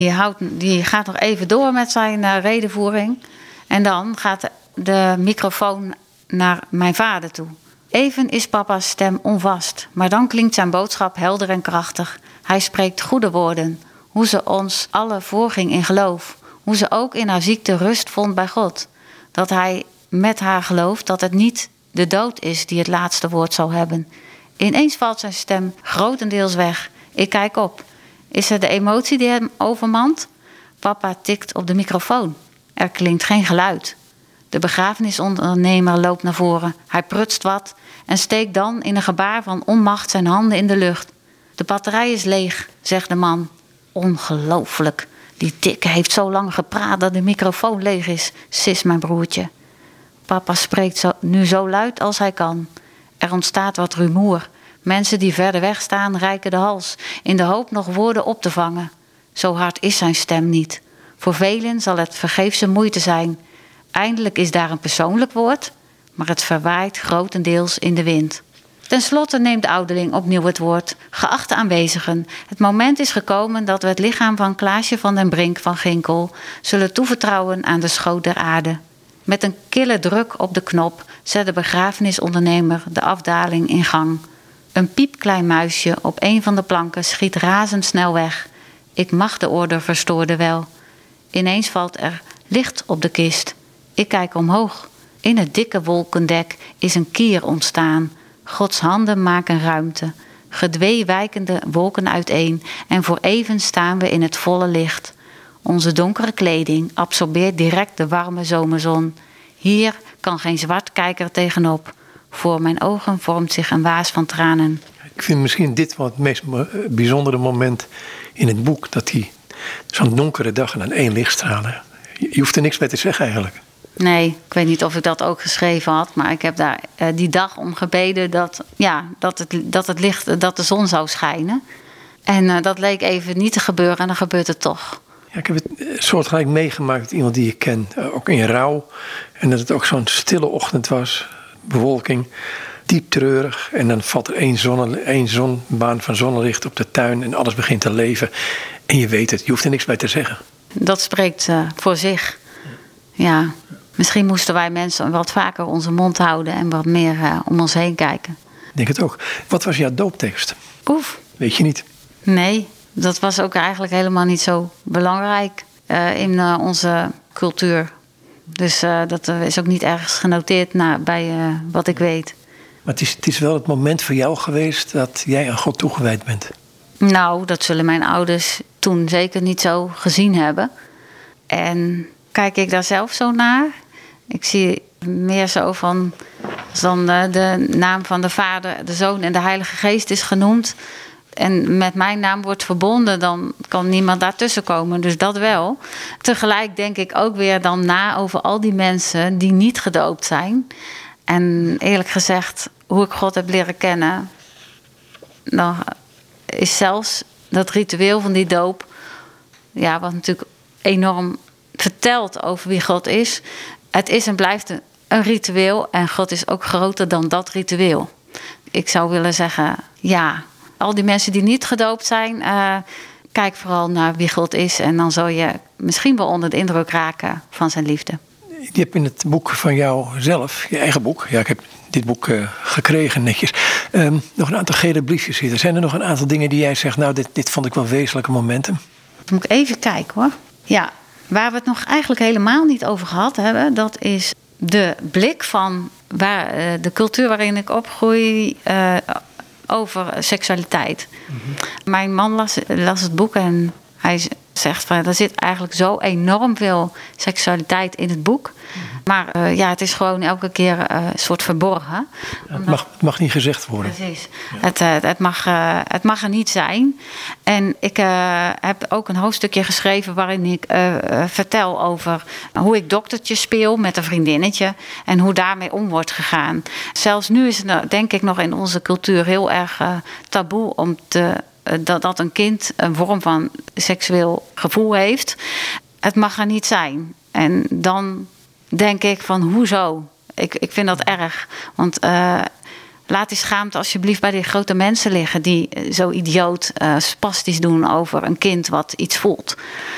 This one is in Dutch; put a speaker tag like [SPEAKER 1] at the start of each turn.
[SPEAKER 1] Die gaat nog even door met zijn redenvoering. En dan gaat de microfoon naar mijn vader toe. Even is papa's stem onvast, maar dan klinkt zijn boodschap helder en krachtig. Hij spreekt goede woorden, hoe ze ons allen voorging in geloof. Hoe ze ook in haar ziekte rust vond bij God. Dat hij met haar gelooft dat het niet de dood is die het laatste woord zal hebben. Ineens valt zijn stem grotendeels weg. Ik kijk op. Is het de emotie die hem overmand? Papa tikt op de microfoon. Er klinkt geen geluid. De begrafenisondernemer loopt naar voren. Hij prutst wat en steekt dan in een gebaar van onmacht zijn handen in de lucht. De batterij is leeg, zegt de man. Ongelooflijk. Die dikke heeft zo lang gepraat dat de microfoon leeg is, sist mijn broertje. Papa spreekt nu zo luid als hij kan. Er ontstaat wat rumoer. Mensen die verder weg staan reiken de hals, in de hoop nog woorden op te vangen. Zo hard is zijn stem niet. Voor velen zal het vergeefse moeite zijn. Eindelijk is daar een persoonlijk woord, maar het verwaait grotendeels in de wind. Ten slotte neemt de ouderling opnieuw het woord. Geachte aanwezigen, het moment is gekomen dat we het lichaam van Klaasje van den Brink van Ginkel zullen toevertrouwen aan de schoot der aarde. Met een kille druk op de knop zet de begrafenisondernemer de afdaling in gang. Een piepklein muisje op een van de planken schiet razendsnel weg. Ik mag de orde verstoorden wel. Ineens valt er licht op de kist. Ik kijk omhoog. In het dikke wolkendek is een kier ontstaan. Gods handen maken ruimte. Gedwee wijkende wolken uiteen en voor even staan we in het volle licht. Onze donkere kleding absorbeert direct de warme zomerzon. Hier kan geen zwartkijker tegenop. Voor mijn ogen vormt zich een waas van tranen.
[SPEAKER 2] Ik vind misschien dit wel het meest bijzondere moment in het boek. Dat hij zo'n donkere dag en aan één licht stralen. Je hoeft er niks bij te zeggen eigenlijk.
[SPEAKER 1] Nee, ik weet niet of ik dat ook geschreven had. Maar ik heb daar die dag om gebeden dat de zon zou schijnen. En dat leek even niet te gebeuren en dan gebeurt het toch.
[SPEAKER 2] Ja, ik heb het soortgelijk meegemaakt met iemand die ik ken. Ook in rouw. En dat het ook zo'n stille ochtend was. Bewolking. Diep treurig. En dan valt er één baan van zonnelicht op de tuin. En alles begint te leven. En je weet het. Je hoeft er niks bij te zeggen.
[SPEAKER 1] Dat spreekt voor zich. Ja. Misschien moesten wij mensen wat vaker onze mond houden. En wat meer om ons heen kijken.
[SPEAKER 2] Ik denk het ook. Wat was jouw dooptekst?
[SPEAKER 1] Oef.
[SPEAKER 2] Weet je niet?
[SPEAKER 1] Nee. Dat was ook eigenlijk helemaal niet zo belangrijk in onze cultuur. Dus dat is ook niet ergens genoteerd bij wat ik weet.
[SPEAKER 2] Maar het is wel het moment voor jou geweest dat jij aan God toegewijd bent.
[SPEAKER 1] Nou, dat zullen mijn ouders toen zeker niet zo gezien hebben. En kijk ik daar zelf zo naar? Ik zie meer zo van, als dan de naam van de Vader, de Zoon en de Heilige Geest is genoemd en met mijn naam wordt verbonden, dan kan niemand daartussen komen. Dus dat wel. Tegelijk denk ik ook weer dan na over al die mensen die niet gedoopt zijn. En eerlijk gezegd, hoe ik God heb leren kennen, dan is zelfs dat ritueel van die doop, ja, wat natuurlijk enorm vertelt over wie God is. Het is en blijft een ritueel en God is ook groter dan dat ritueel. Ik zou willen zeggen, ja, al die mensen die niet gedoopt zijn, kijk vooral naar wie God is en dan zal je misschien wel onder de indruk raken van zijn liefde.
[SPEAKER 2] Je hebt in het boek van jou zelf, je eigen boek, ja, ik heb dit boek gekregen netjes, nog een aantal gele briefjes zitten. Zijn er nog een aantal dingen die jij zegt, nou dit vond ik wel wezenlijke momenten?
[SPEAKER 1] Dan moet ik even kijken hoor. Ja, waar we het nog eigenlijk helemaal niet over gehad hebben, dat is de blik van de cultuur waarin ik opgroei over seksualiteit. Mm-hmm. Mijn man las het boek en hij zegt van er zit eigenlijk zo enorm veel seksualiteit in het boek. Mm-hmm. Maar het is gewoon elke keer een soort verborgen.
[SPEAKER 2] Het mag niet gezegd worden.
[SPEAKER 1] Precies. Ja. Het mag er niet zijn. En ik heb ook een hoofdstukje geschreven waarin ik vertel over hoe ik doktertje speel met een vriendinnetje en hoe daarmee om wordt gegaan. Zelfs nu is het denk ik nog in onze cultuur heel erg taboe om dat een kind een vorm van seksueel gevoel heeft. Het mag er niet zijn. En dan denk ik van hoezo? Ik vind dat erg. Want laat die schaamte alsjeblieft bij die grote mensen liggen die zo idioot spastisch doen over een kind wat iets voelt.